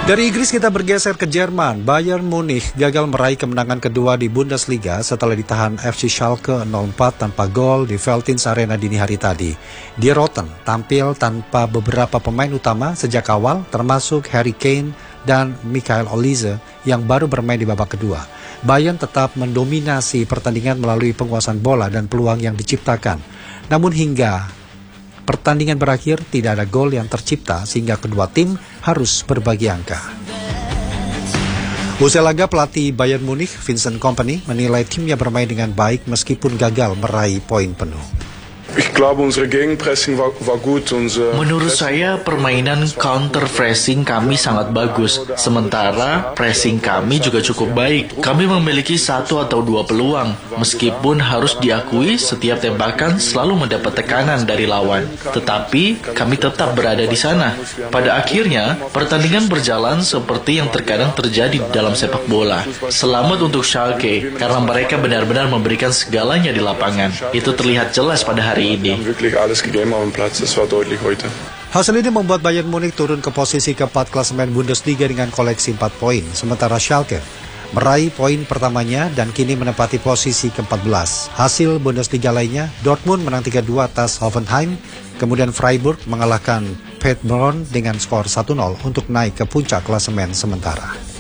Dari Inggris kita bergeser ke Jerman. Bayern Munich gagal meraih kemenangan kedua di Bundesliga setelah ditahan FC Schalke 04 tanpa gol di Veltins Arena dini hari tadi. Die Roten tampil tanpa beberapa pemain utama sejak awal, termasuk Harry Kane dan Michael Olise yang baru bermain di babak kedua. Bayern tetap mendominasi pertandingan melalui penguasaan bola dan peluang yang diciptakan. Namun hingga pertandingan berakhir, tidak ada gol yang tercipta sehingga kedua tim harus berbagi angka. Usai laga, pelatih Bayern Munich, Vincent Kompany, menilai timnya bermain dengan baik meskipun gagal meraih poin penuh. Menurut saya, permainan counter pressing kami sangat bagus. Sementara pressing kami juga cukup baik. Kami memiliki 1 atau 2 peluang. Meskipun harus diakui, setiap tembakan selalu mendapat tekanan dari lawan. Tetapi kami tetap berada di sana. Pada akhirnya, pertandingan berjalan seperti yang terkadang terjadi dalam sepak bola. Selamat untuk Schalke, karena mereka benar-benar memberikan segalanya di lapangan. Itu terlihat jelas pada hari ini. Hasil ini membuat Bayern Munich turun ke posisi keempat klasemen Bundesliga dengan koleksi 4 poin, sementara Schalke meraih poin pertamanya dan kini menempati posisi ke-14. Hasil Bundesliga lainnya, Dortmund menang 3-2 atas Hoffenheim, kemudian Freiburg mengalahkan Paderborn dengan skor 1-0 untuk naik ke puncak klasemen sementara.